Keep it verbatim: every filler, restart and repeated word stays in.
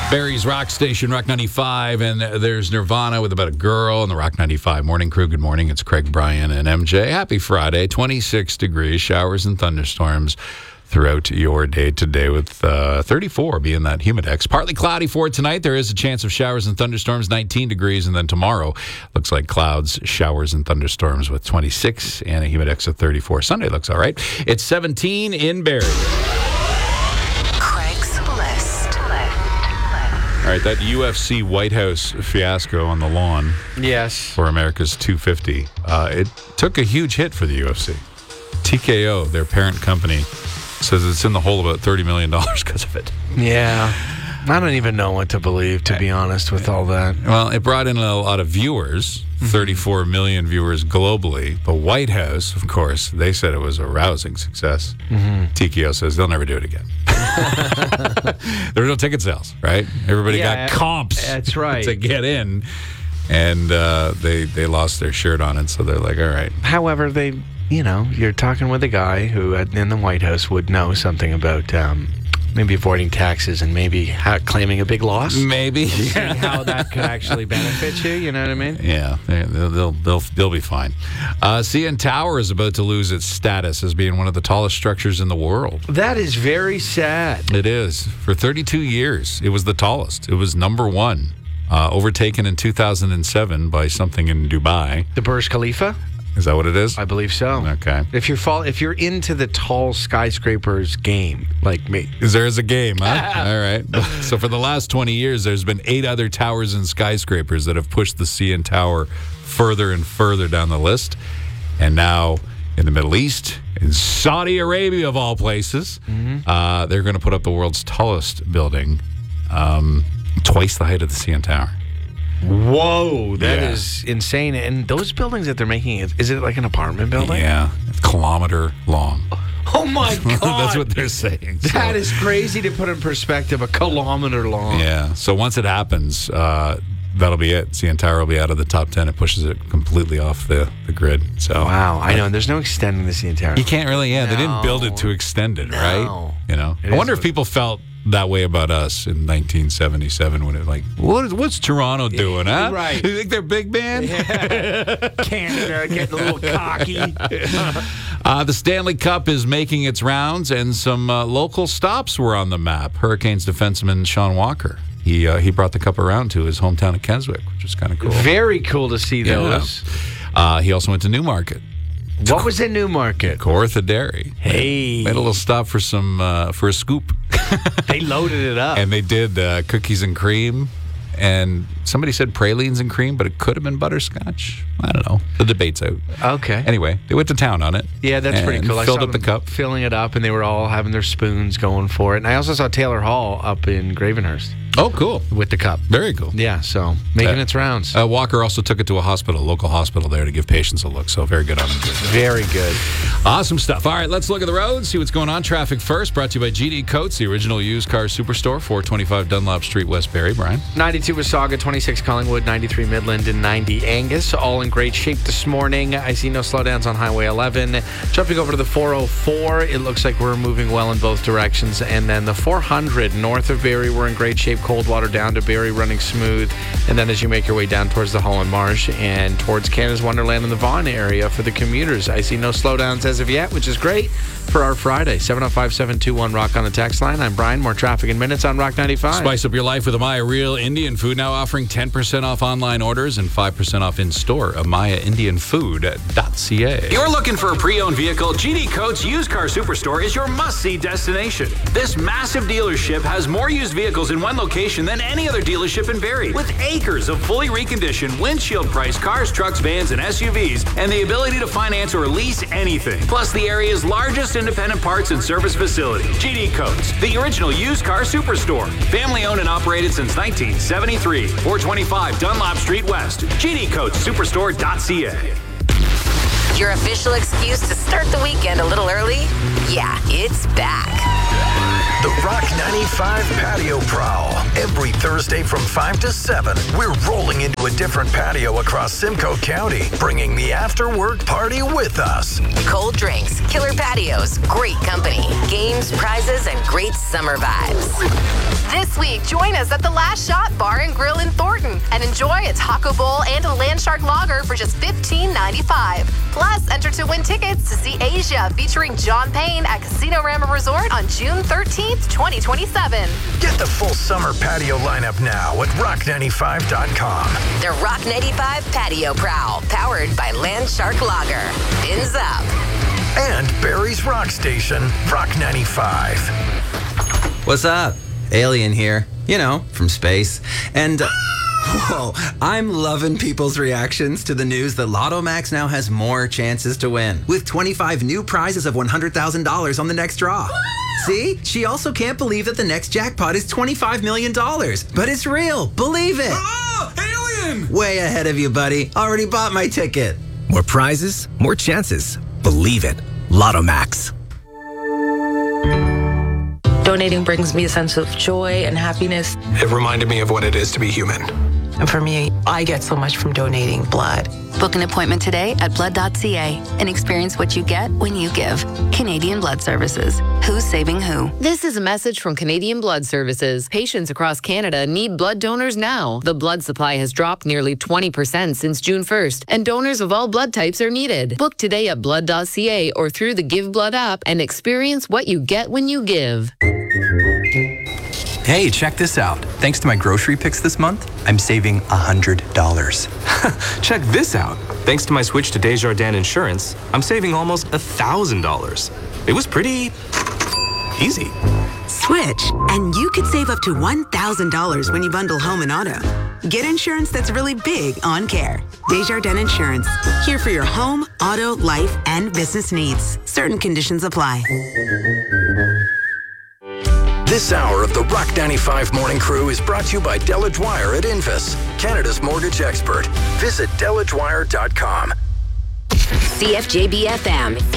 Barry's Rock Station, Rock ninety-five, and there's Nirvana with About a Girl and the Rock ninety-five Morning Crew. Good morning. It's Craig, Brian, and M J. Happy Friday. twenty-six degrees, showers and thunderstorms throughout your day today, with uh, thirty-four being that humidex. Partly cloudy for tonight. There is a chance of showers and thunderstorms, nineteen degrees, and then tomorrow looks like clouds, showers, and thunderstorms with twenty-six and a humidex of thirty-four. Sunday looks all right. It's seventeen in Barrie. Craig's List. All right, that U F C White House fiasco on the lawn. Yes. For America's two fifty. Uh, it took a huge hit for the U F C. T K O, their parent company, says it's in the hole about thirty million dollars because of it. Yeah. I don't even know what to believe, to be honest, with all that. Well, it brought in a lot of viewers, thirty-four million viewers globally. The White House, of course, they said it was a rousing success. Mm-hmm. T K O says they'll never do it again. There were no ticket sales, right? Everybody Yeah, got comps. that's right. To get in, and uh, they, they lost their shirt on it, so they're like, all right. However, they, you know, you're talking with a guy who at- in the White House would know something about um, maybe avoiding taxes and maybe ha- claiming a big loss. Maybe. Seeing how that could actually benefit you, you know what I mean? Yeah, they- they'll they'll they'll, they'll be fine. Uh, C N Tower is about to lose its status as being one of the tallest structures in the world. That is very sad. It is. For thirty-two years, it was the tallest. It was number one, uh, overtaken in two thousand seven by something in Dubai. The Burj Khalifa? Is that what it is? I believe so. Okay. If you're fall, if you're into the tall skyscrapers game, like me. There is a game, huh? All right. So for the last twenty years, there's been eight other towers and skyscrapers that have pushed the C N Tower further and further down the list. And now in the Middle East, in Saudi Arabia of all places, mm-hmm. uh, they're going to put up the world's tallest building, um, twice the height of the C N Tower. Whoa, that Yeah. is insane. And those buildings that they're making, is, is it like an apartment building? Yeah, it's a kilometer long. Oh my God. That's what they're saying. So- That is crazy to put in perspective, a kilometer long. Yeah. So once it happens, uh, that'll be it. C N Tower will be out of the top ten. It pushes it completely off the, the grid. So Wow, I know. And there's no extending the C N Tower. You can't really, yeah. They didn't build it No. to extend it, No. right? You know? It I wonder is if people felt that way about us in nineteen seventy-seven when it like, what is, what's Toronto doing, huh? Right. You think they're big band? Canada getting a little cocky. Uh, the Stanley Cup is making its rounds, and some uh, local stops were on the map. Hurricanes defenseman Sean Walker. He uh, he brought the cup around to his hometown of Keswick, which is kind of cool. Very cool to see those. Uh, he also went to Newmarket. What was in Newmarket? Kawartha Dairy. Hey. Made a little stop for some uh, for a scoop. They loaded it up. And they did uh, cookies and cream. And somebody said pralines and cream, but it could have been butterscotch. I don't know. The debate's out. Okay. Anyway, they went to town on it. Yeah, that's pretty and cool. I Filled saw up the them cup. filling it up, and they were all having their spoons going for it. And I also saw Taylor Hall up in Gravenhurst Oh, cool. with the cup. Very cool. Yeah, so making Uh, its rounds. Uh, Walker also took it to a hospital, local hospital there, to give patients a look. So very good on him. Very good. Awesome stuff. All right, let's look at the roads, see what's going on. Traffic first, brought to you by G D Coates, the original used car superstore, four twenty-five Dunlop Street, West Barrie. Brian? ninety-two Wasaga, twenty-six Collingwood, ninety-three Midland, and ninety Angus. All in great shape this morning. I see no slowdowns on Highway eleven. Jumping over to the four oh four, it looks like we're moving well in both directions. And then the four hundred north of Barrie, we're in great shape. Coldwater down to Barrie, running smooth. And then as you make your way down towards the Holland Marsh and towards Canada's Wonderland in the Vaughan area for the commuters, I see no slowdowns as of yet, which is great for our Friday. seven oh five, seven two one, ROCK on the text line. I'm Brian. More traffic in minutes on Rock ninety-five. Spice up your life with Amaya Real Indian Food, now offering ten percent off online orders and five percent off in-store. Amaya Indian Food dot C A. You're looking for a pre-owned vehicle? G D Coates Used Car Superstore is your must-see destination. This massive dealership has more used vehicles in one location than any other dealership in Barrie, with acres of fully reconditioned, windshield-priced cars, trucks, vans, and S U Vs, and the ability to finance or lease anything. Plus, the area's largest independent parts and service facility. G D Coates, the original used car superstore. Family-owned and operated since nineteen seventy-three. four twenty-five Dunlop Street West. G D Coates Superstore dot C A. Your official excuse to start the weekend a little early? Yeah, it's back. The Rock ninety-five Patio Prowl. Every Thursday from five to seven, we're rolling into a different patio across Simcoe County, bringing the after-work party with us. Cold drinks, killer patios, great company, games, prizes, and great summer vibes. This week, join us at the Last Shot Bar and Grill in Thornton and enjoy a taco bowl and a Landshark lager for just fifteen ninety-five. Plus, enter to win tickets to see Asia featuring John Payne at Casino Rama Resort on June thirteenth, twenty twenty-seven. Get the full summer patio lineup now at rock ninety-five dot com. The Rock ninety-five Patio Prowl, powered by Landshark Lager. Fins up. And Barry's Rock Station, Rock ninety-five. What's up? Alien here. You know, from space. And, uh, whoa, I'm loving people's reactions to the news that Lotto Max now has more chances to win, with twenty-five new prizes of one hundred thousand dollars on the next draw. See? She also can't believe that the next jackpot is twenty-five million dollars. But it's real. Believe it. Oh, alien! Way ahead of you, buddy. Already bought my ticket. More prizes, more chances. Believe it. Lotto Max. Donating brings me a sense of joy and happiness. It reminded me of what it is to be human. And for me, I get so much from donating blood. Book an appointment today at blood dot c a and experience what you get when you give. Canadian Blood Services. Who's saving who? This is a message from Canadian Blood Services. Patients across Canada need blood donors now. The blood supply has dropped nearly twenty percent since June first, and donors of all blood types are needed. Book today at blood dot c a or through the Give Blood app and experience what you get when you give. Hey, check this out. Thanks to my grocery picks this month, I'm saving one hundred dollars. Check this out. Thanks to my switch to Desjardins Insurance, I'm saving almost one thousand dollars. It was pretty easy. Switch, and you could save up to one thousand dollars when you bundle home and auto. Get insurance that's really big on care. Desjardins Insurance, here for your home, auto, life, and business needs. Certain conditions apply. This hour of the Rock ninety-five Morning Crew is brought to you by Delage Wire at Invis, Canada's mortgage expert. Visit delage wire dot com. C F J B F M,